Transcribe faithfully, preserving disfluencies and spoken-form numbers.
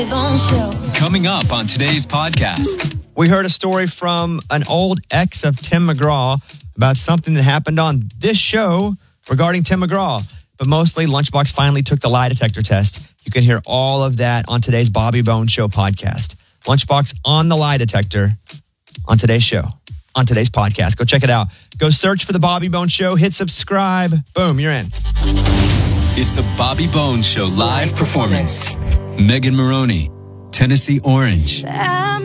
Coming up on today's podcast. We heard a story from an old ex of Tim McGraw about something that happened on this show regarding Tim McGraw. But mostly, Lunchbox finally took the lie detector test. You can hear all of that on today's Bobby Bones Show podcast. Lunchbox on the lie detector on today's show, on today's podcast. Go check it out. Go search for the Bobby Bones Show. Hit subscribe. Boom, you're in. It's a Bobby Bones Show live performance. Megan Maroney, Tennessee Orange.